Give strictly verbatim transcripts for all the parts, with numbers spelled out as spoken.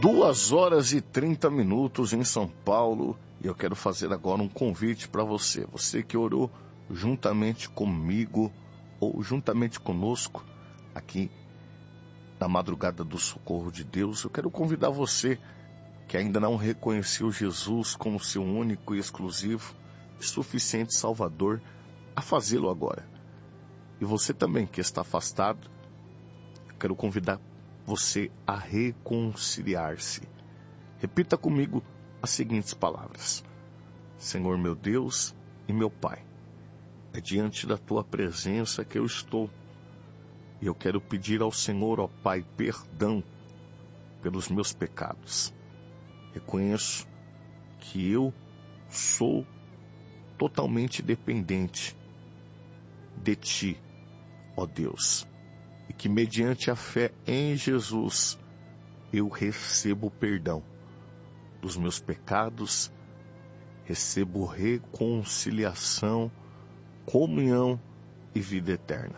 Duas horas e trinta minutos em São Paulo, e eu quero fazer agora um convite para você. Você que orou juntamente comigo ou juntamente conosco aqui na madrugada do socorro de Deus, eu quero convidar você que ainda não reconheceu Jesus como seu único e exclusivo e suficiente Salvador a fazê-lo agora. E você também que está afastado, eu quero convidar você a reconciliar-se. Repita comigo as seguintes palavras: Senhor meu Deus e meu Pai, é diante da tua presença que eu estou, e eu quero pedir ao Senhor, ó Pai, perdão pelos meus pecados. Reconheço que eu sou totalmente dependente de ti, ó Deus, e que mediante a fé em Jesus eu recebo perdão dos meus pecados, recebo reconciliação, comunhão e vida eterna.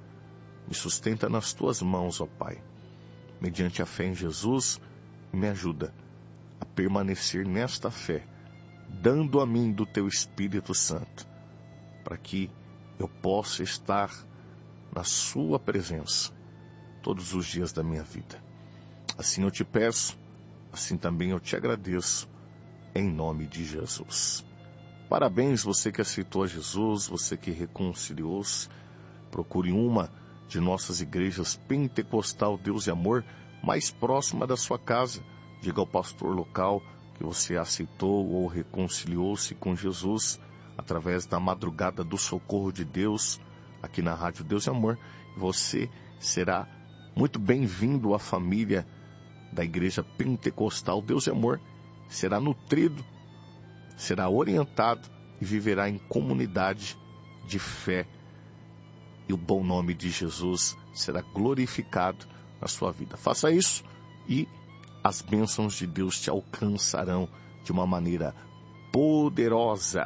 Me sustenta nas tuas mãos, ó Pai, mediante a fé em Jesus, e me ajuda a permanecer nesta fé, dando a mim do teu Espírito Santo, para que eu possa estar na sua presença todos os dias da minha vida. Assim eu te peço, assim também eu te agradeço, em nome de Jesus. Parabéns você que aceitou a Jesus, você que reconciliou-se. Procure uma de nossas igrejas Pentecostal Deus e Amor mais próxima da sua casa. Diga ao pastor local que você aceitou ou reconciliou-se com Jesus através da madrugada do socorro de Deus, aqui na Rádio Deus e Amor. Você será muito bem-vindo à família da Igreja Pentecostal Deus e Amor. Será nutrido, será orientado e viverá em comunidade de fé. E o bom nome de Jesus será glorificado na sua vida. Faça isso e as bênçãos de Deus te alcançarão de uma maneira poderosa.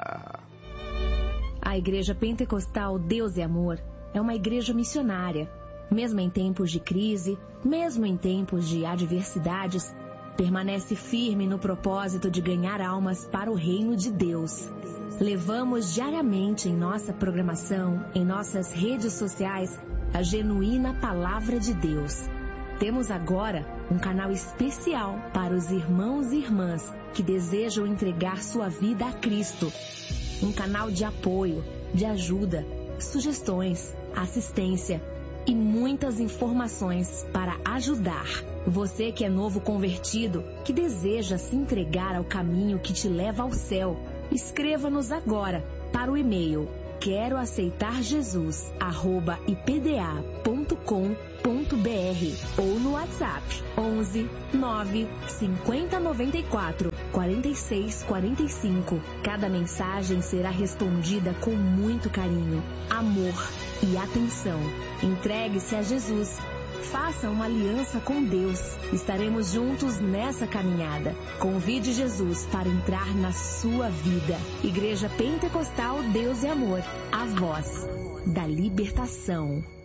A Igreja Pentecostal Deus e Amor é uma igreja missionária. Mesmo em tempos de crise, mesmo em tempos de adversidades, permanece firme no propósito de ganhar almas para o reino de Deus. Levamos diariamente em nossa programação, em nossas redes sociais, a genuína palavra de Deus. Temos agora um canal especial para os irmãos e irmãs que desejam entregar sua vida a Cristo. Um canal de apoio, de ajuda, sugestões, assistência e muitas informações para ajudar. Você que é novo convertido, que deseja se entregar ao caminho que te leva ao céu, escreva-nos agora para o e-mail quero aceitar Jesus arroba i p d a ponto com ponto b r ou no WhatsApp onze nove cinquenta noventa e quatro quarenta e seis quarenta e cinco. Cada mensagem será respondida com muito carinho, amor e atenção. Entregue-se a Jesus. Faça uma aliança com Deus. Estaremos juntos nessa caminhada. Convide Jesus para entrar na sua vida. Igreja Pentecostal Deus e Amor, a voz da libertação.